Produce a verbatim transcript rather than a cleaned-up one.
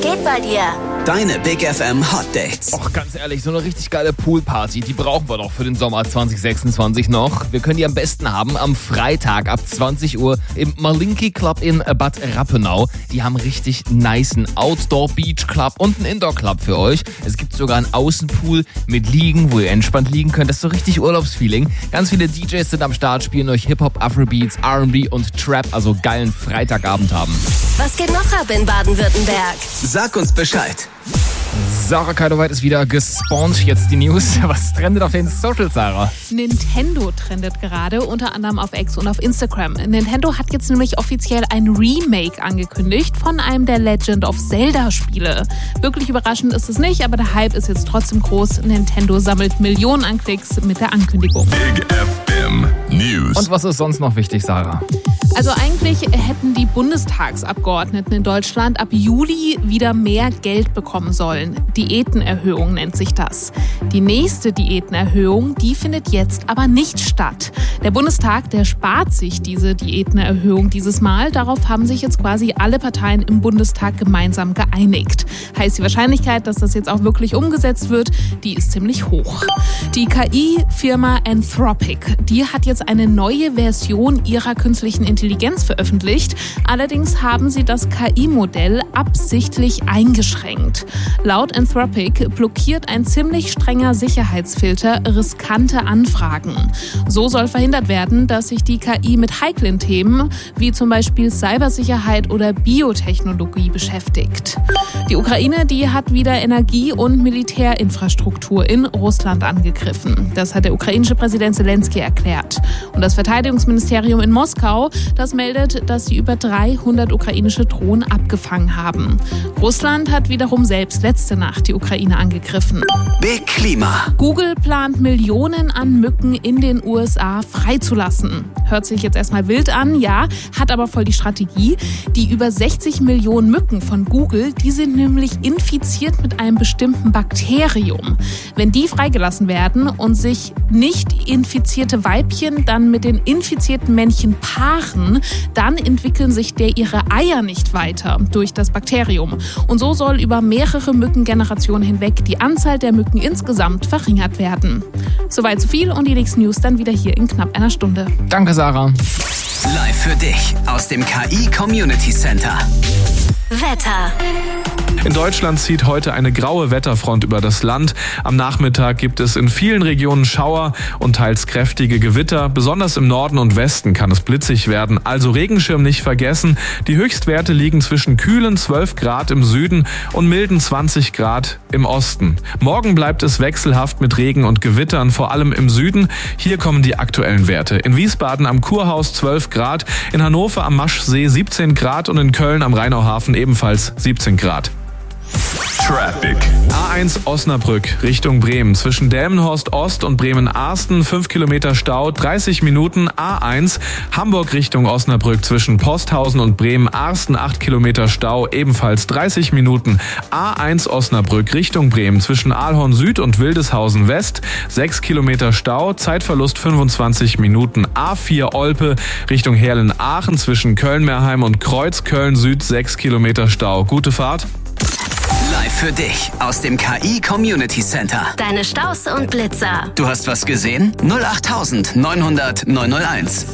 geht bei dir? Deine Big F M Hot Dates. Och, ganz ehrlich, so eine richtig geile Poolparty, die brauchen wir doch für den Sommer zwanzig sechsundzwanzig noch. Wir können die am besten haben am Freitag ab zwanzig Uhr im Malinki Club in Bad Rappenau. Die haben richtig nicen Outdoor Beach Club und einen Indoor Club für euch. Es gibt sogar einen Außenpool mit Liegen, wo ihr entspannt liegen könnt. Das ist so richtig Urlaubsfeeling. Ganz viele D Js sind am Start, spielen euch Hip-Hop, Afrobeats, R and B und Trap, also geilen Freitagabend haben. Was geht noch ab in Baden-Württemberg? Sag uns Bescheid. Sarah Keidoweit ist wieder gespawnt. Jetzt die News. Was trendet auf den Socials, Sarah? Nintendo trendet gerade, unter anderem auf X und auf Instagram. Nintendo hat jetzt nämlich offiziell ein Remake angekündigt von einem der Legend of Zelda-Spiele. Wirklich überraschend ist es nicht, aber der Hype ist jetzt trotzdem groß. Nintendo sammelt Millionen an Klicks mit der Ankündigung. Big F M News. Und was ist sonst noch wichtig, Sarah? Also eigentlich hätten die Bundestagsabgeordneten in Deutschland ab Juli wieder mehr Geld bekommen sollen. Diätenerhöhung nennt sich das. Die nächste Diätenerhöhung, die findet jetzt aber nicht statt. Der Bundestag, der spart sich diese Diätenerhöhung dieses Mal. Darauf haben sich jetzt quasi alle Parteien im Bundestag gemeinsam geeinigt. Heißt, die Wahrscheinlichkeit, dass das jetzt auch wirklich umgesetzt wird, die ist ziemlich hoch. Die K I-Firma Anthropic, die hat jetzt eine neue Version ihrer künstlichen Intelligenz veröffentlicht. Allerdings haben sie das K I-Modell absichtlich eingeschränkt. Laut Anthropic blockiert ein ziemlich strenger Sicherheitsfilter riskante Anfragen. So soll verhindert werden, dass sich die K I mit heiklen Themen wie zum Beispiel Cybersicherheit oder Biotechnologie beschäftigt. Die Ukraine, die hat wieder Energie- und Militärinfrastruktur in Russland angegriffen. Das hat der ukrainische Präsident Zelensky erklärt. Und das Verteidigungsministerium in Moskau, das meldet, dass sie über dreihundert ukrainische Drohnen abgefangen haben. Russland hat wiederum selbst letzte Nacht die Ukraine angegriffen. Big Klima. Google plant Millionen an Mücken in den U S A freizulassen. Hört sich jetzt erstmal wild an, ja, hat aber voll die Strategie. Die über sechzig Millionen Mücken von Google, die sind nämlich infiziert mit einem bestimmten Bakterium. Wenn die freigelassen werden und sich nicht infizierte Weibchen dann mit den infizierten Männchen paaren, dann entwickeln sich der ihre Eier nicht weiter durch das Bakterium. Und so soll über mehrere Mückengenerationen hinweg die Anzahl der Mücken insgesamt verringert werden. Soweit so viel und die nächsten News dann wieder hier in knapp einer Stunde. Danke, Sarah. Live für dich aus dem K I Community Center. Wetter. In Deutschland zieht heute eine graue Wetterfront über das Land. Am Nachmittag gibt es in vielen Regionen Schauer und teils kräftige Gewitter. Besonders im Norden und Westen kann es blitzig werden. Also Regenschirm nicht vergessen. Die Höchstwerte liegen zwischen kühlen zwölf Grad im Süden und milden zwanzig Grad im Osten. Morgen bleibt es wechselhaft mit Regen und Gewittern, vor allem im Süden. Hier kommen die aktuellen Werte. In Wiesbaden am Kurhaus zwölf Grad, in Hannover am Maschsee siebzehn Grad und in Köln am Rheinauhafen ebenfalls siebzehn Grad. Traffic. A eins Osnabrück Richtung Bremen. Zwischen Delmenhorst Ost und Bremen-Arsten fünf Kilometer Stau, dreißig Minuten. A eins Hamburg Richtung Osnabrück. Zwischen Posthausen und Bremen-Arsten acht Kilometer Stau, ebenfalls dreißig Minuten. A eins Osnabrück Richtung Bremen. Zwischen Aalhorn Süd und Wildeshausen West sechs Kilometer Stau, Zeitverlust fünfundzwanzig Minuten. A vier Olpe Richtung Heerlen-Aachen. Zwischen Köln-Meerheim und Kreuzköln Süd sechs Kilometer Stau. Gute Fahrt. Live für dich aus dem K I Community Center. Deine Staus und Blitzer. Du hast was gesehen? null acht neun null null neun null eins.